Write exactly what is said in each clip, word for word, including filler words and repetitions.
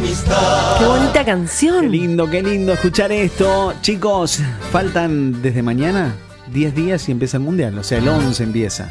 amistad. Qué bonita canción. Qué lindo, qué lindo escuchar esto. Chicos, faltan desde mañana diez días y empieza el mundial. O sea, el once empieza.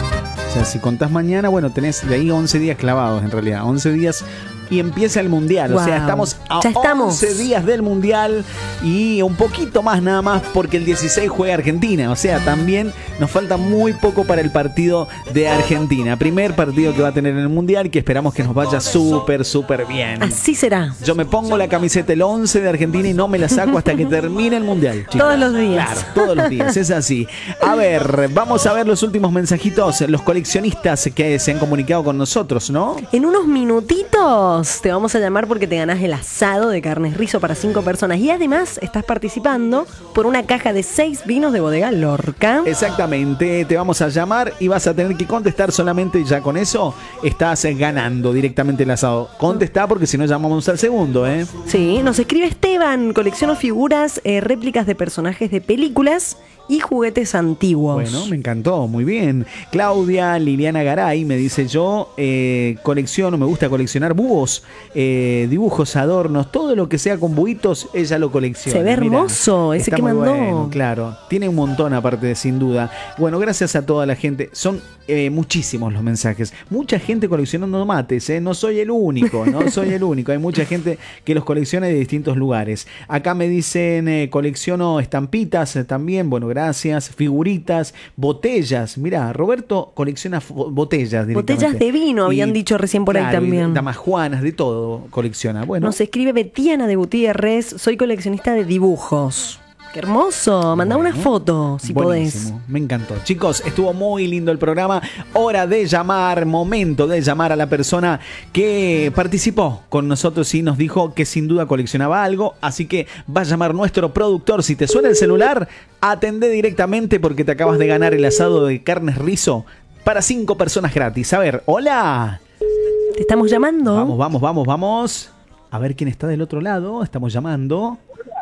O sea, si contás mañana, bueno, tenés de ahí once días clavados en realidad. once días y empieza el mundial. Wow. O sea, estamos a Ya estamos. once días del mundial y un poquito más nada más porque el dieciséis juega Argentina. O sea, también nos falta muy poco para el partido de Argentina. Primer partido que va a tener en el mundial, que esperamos que nos vaya súper, súper bien. Así será. Yo me pongo la camiseta el once de Argentina y no me la saco hasta que termine el mundial, chicos. Todos los días. Claro, todos los días, es así. A ver, vamos a ver los últimos mensajitos. Los coleccionistas que se han comunicado con nosotros, ¿no? En unos minutitos te vamos a llamar porque te ganás el asado de carnes rizo para cinco personas. Y además estás participando por una caja de seis vinos de bodega Lorca. Exactamente, te vamos a llamar y vas a tener que contestar solamente, y ya con eso estás ganando directamente el asado. Contestá porque si no llamamos al segundo, ¿eh? Sí, nos escribe Esteban. Colecciono figuras, eh, réplicas de personajes de películas y juguetes antiguos. Bueno, me encantó, muy bien. Claudia Liliana Garay me dice: yo eh, colecciono, me gusta coleccionar búhos, eh, dibujos, adornos, todo lo que sea con buitos, ella lo colecciona. Se ve hermoso. Mirá, ese está que muy mandó. bueno, claro, tiene un montón aparte, sin duda. Bueno, gracias a toda la gente. Son eh, muchísimos los mensajes. Mucha gente coleccionando mates, ¿eh? No soy el único, no soy el único. Hay mucha gente que los colecciona de distintos lugares. Acá me dicen, eh, colecciono estampitas eh, también, bueno, gracias, figuritas, botellas. Mirá, Roberto colecciona botellas directamente. Botellas de vino, habían Y, dicho recién por claro, ahí también. Damajuanas, de todo colecciona. Bueno, Nos escribe Betiana de Gutiérrez. Soy coleccionista de dibujos. ¡Qué hermoso! Mandá bueno, una foto, si buenísimo, podés. me encantó. Chicos, estuvo muy lindo el programa. Hora de llamar, momento de llamar a la persona que participó con nosotros y nos dijo que sin duda coleccionaba algo. Así que va a llamar nuestro productor. Si te suena el celular, atendé directamente porque te acabas de ganar el asado de carnes rizo para cinco personas gratis. A ver, hola. Te estamos llamando. Vamos, vamos, vamos, vamos. A ver quién está del otro lado. Estamos llamando.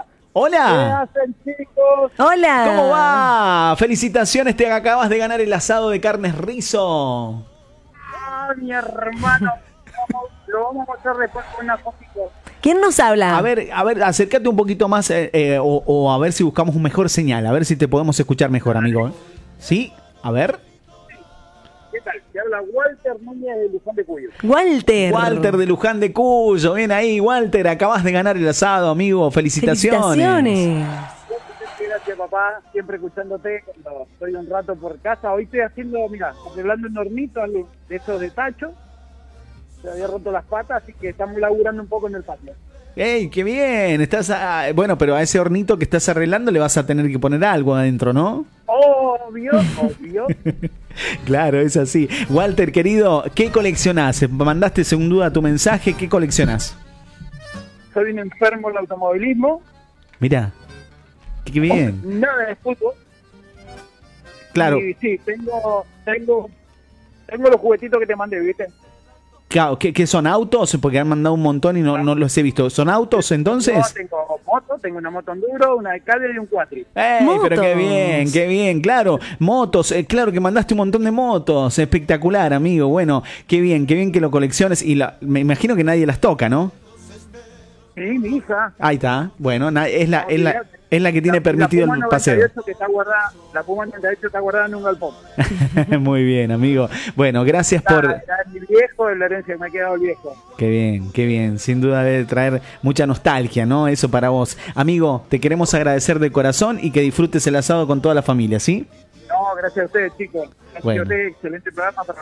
¡Hola! ¿Qué hacen, chicos? Hola. ¿Cómo va? Felicitaciones, te acabas de ganar el asado de carnes rizo. Ah, mi hermano. Vamos, lo vamos a hacer después con una copia. ¿Quién nos habla? A ver, a ver, acércate un poquito más eh, eh, o, o a ver si buscamos un mejor señal. A ver si te podemos escuchar mejor, amigo. ¿Sí? A ver. ¿Qué tal? Te habla Walter Núñez de Luján de Cuyo. Walter. Walter de Luján de Cuyo. Bien ahí, Walter. Acabas de ganar el asado, amigo. Felicitaciones. Felicitaciones. Gracias, papá. Siempre escuchándote cuando estoy un rato por casa. Hoy estoy haciendo, mira, arreglando un hornito algo de esos de tacho. Se había roto las patas, así que estamos laburando un poco en el patio. ¡Ey, qué bien! Estás a- bueno, pero a ese hornito que estás arreglando le vas a tener que poner algo adentro, ¿no? Obvio, obvio. Claro, es así. Walter, querido, ¿qué coleccionás? Mandaste sin duda tu mensaje. ¿Qué coleccionás? Soy un enfermo del automovilismo. Mirá, qué bien. Nada de fútbol. Claro, Y sí, tengo, tengo, tengo los juguetitos que te mandé, ¿viste? claro, ¿qué, qué son autos? Porque han mandado un montón y no, no los he visto. ¿Son autos entonces? No, tengo moto, tengo una moto enduro, una de calle y un cuatri. ¡Ey, Motos. pero qué bien, qué bien! Claro, motos, eh, claro que mandaste un montón de motos. Espectacular, amigo. Bueno, qué bien, qué bien que lo colecciones. Y la, me imagino que nadie las toca, ¿no? Sí, mi hija. Ahí está. Bueno, na- es la, es la, es la que tiene La- permitido la el Puma paseo. noventa y ocho que está guardada, la Puma noventa y ocho está guardada en un galpón. Muy bien, amigo. Bueno, gracias Está, por... está mi viejo, es la herencia que me ha quedado el viejo. Qué bien, qué bien. Sin duda debe traer mucha nostalgia, ¿no? Eso para vos. Amigo, te queremos agradecer de corazón y que disfrutes el asado con toda la familia, ¿sí? No, gracias a ustedes, chicos. Gracias Bueno. a ustedes, excelente programa para